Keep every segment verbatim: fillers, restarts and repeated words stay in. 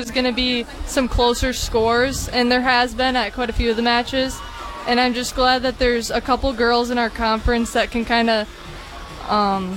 was going to be some closer scores, and there has been at quite a few of the matches. And I'm just glad that there's a couple girls in our conference that can kind of um,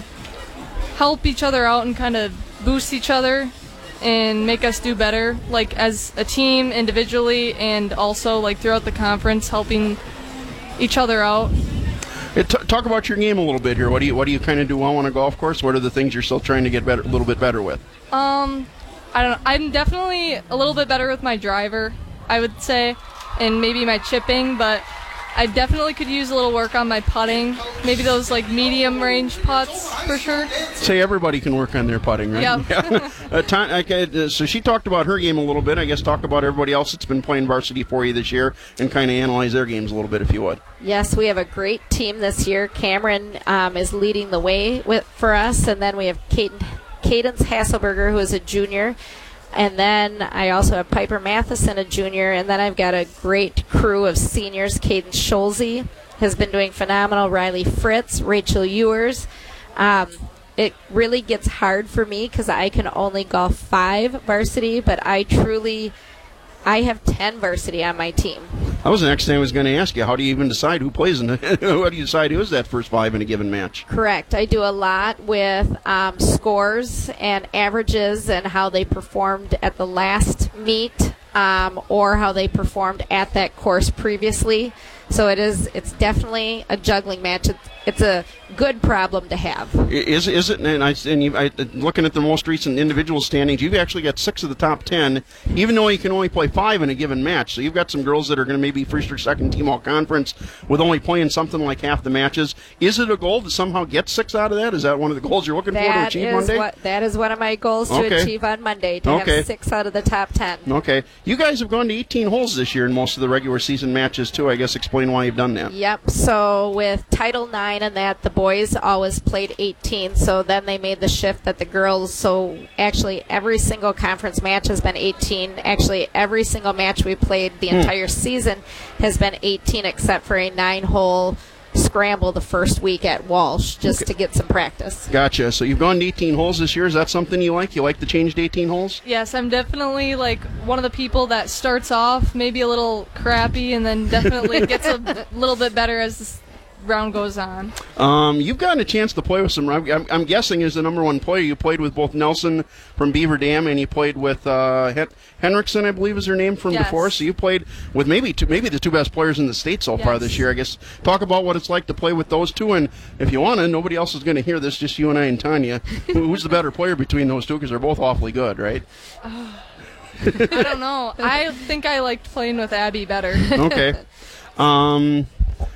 help each other out and kind of boost each other and make us do better, like as a team, individually, and also like throughout the conference, helping each other out. Hey, t- talk about your game a little bit here. What do you what do you kind of do well on a golf course? What are the things you're still trying to get better, a little bit better with? Um, I don't know. I'm definitely a little bit better with my driver, I would say, and maybe my chipping, but I definitely could use a little work on my putting. Maybe those like medium range putts for sure. Say everybody can work on their putting, right? Yep. Yeah. uh, time, uh, so she talked about her game a little bit. I guess talk about everybody else that's been playing varsity for you this year and kind of analyze their games a little bit, if you would. Yes, we have a great team this year. Cameron um, is leading the way with, for us, and then we have Caden, Cadence Hasselberger, who is a junior. And then I also have Piper Matheson, a junior, and then I've got a great crew of seniors. Caden Scholze has been doing phenomenal. Riley Fritz, Rachel Ewers. Um, it really gets hard for me because I can only golf five varsity, but I truly, I have ten varsity on my team. That was the next thing I was going to ask you. How do you even decide who plays in it? How do you decide who is that first five in a given match? Correct. I do a lot with um, scores and averages and how they performed at the last meet um, or how they performed at that course previously. So it is. It's definitely a juggling match. It's, it's a good problem to have. Is is it? And I and you, I, looking at the most recent individual standings, you've actually got six of the top ten, even though you can only play five in a given match. So you've got some girls that are going to maybe first or second team all conference with only playing something like half the matches. Is it a goal to somehow get six out of that? Is that one of the goals you're looking that for to achieve is Monday? What, that is one of my goals to okay. achieve on Monday, to okay. have six out of the top ten. Okay. You guys have gone to eighteen holes this year in most of the regular season matches too. I guess explain why you've done that. Yep. So with Title nine and that, the boys always played eighteen. So then they made the shift that the girls, so actually every single conference match has been eighteen. Actually, every single match we played the hmm. entire season has been eighteen, except for a nine-hole scramble the first week at Walsh, just okay. to get some practice. Gotcha. So you've gone to eighteen holes this year. Is that something you like? You like the change to eighteen holes? Yes, I'm definitely like one of the people that starts off maybe a little crappy and then definitely gets a little bit better as this round goes on. Um, you've gotten a chance to play with some. I'm, I'm guessing as the number one player, you played with both Nelson from Beaver Dam and you played with uh, Hen- Henriksen, I believe is her name from yes. before. So you played with maybe two, maybe the two best players in the state so yes. far this year. I guess talk about what it's like to play with those two. And if you want to, nobody else is going to hear this. Just you and I and Tanya. Who's the better player between those two? Because they're both awfully good, right? Oh, I don't know. I think I liked playing with Abby better. Okay. Um.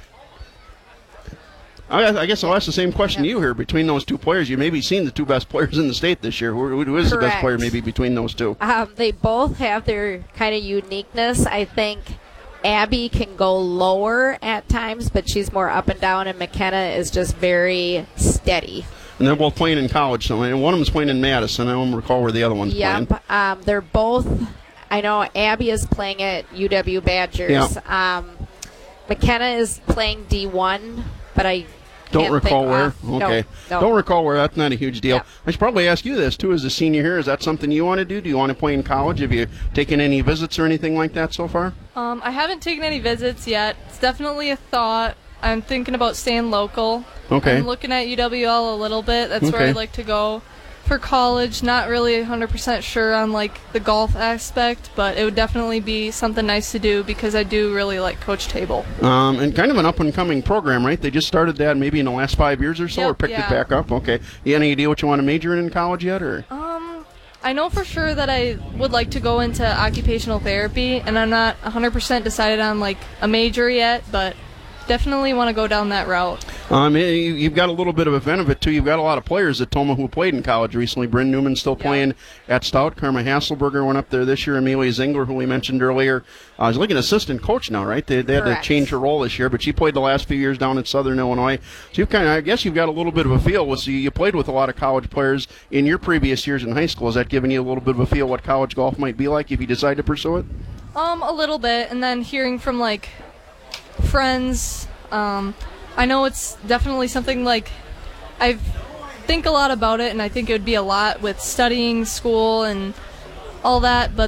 I guess I'll ask the same question to you here. Between those two players, you maybe seen the two best players in the state this year. Who, who is Correct. the best player maybe between those two? Um, they both have their kind of uniqueness. I think Abby can go lower at times, but she's more up and down, and McKenna is just very steady. And they're both playing in college, so and one of them's playing in Madison. I don't recall where the other one's yep. playing. Um, they're both, I know Abby is playing at U W Badgers. Yep. Um, McKenna is playing D one, but I Don't Can't recall think where. off. Okay. No, no. Don't recall where. That's not a huge deal. Yeah. I should probably ask you this, too, as a senior here. Is that something you want to do? Do you want to play in college? Have you taken any visits or anything like that so far? Um, I haven't taken any visits yet. It's definitely a thought. I'm thinking about staying local. Okay. I'm looking at U W L a little bit. That's Okay. where I'd like to go. For college, not really one hundred percent sure on like the golf aspect, but it would definitely be something nice to do because I do really like Coach Table. Um, and kind of an up-and-coming program, right? They just started that maybe in the last five years or so, Yep, or picked yeah. it back up. Okay. You any idea what you want to major in in college yet, or? Um, I know for sure that I would like to go into occupational therapy, and I'm not one hundred percent decided on like a major yet, but definitely want to go down that route. Um, you- you've got a little bit of a benefit, too. You've got a lot of players at Toma who played in college recently. Bryn Newman's still Yeah. playing at Stout. Karma Hasselberger went up there this year. Amelia Zingler, who we mentioned earlier, uh, is like an assistant coach now, right? They, they had Correct. to change her role this year, but she played the last few years down at Southern Illinois. So you've kind of, I guess you've got a little bit of a feel. With, so you played with a lot of college players in your previous years in high school. Is that giving you a little bit of a feel what college golf might be like if you decide to pursue it? Um, a little bit, and then hearing from like friends. Um, I know it's definitely something like I think a lot about it, and I think it would be a lot with studying, school, and all that, but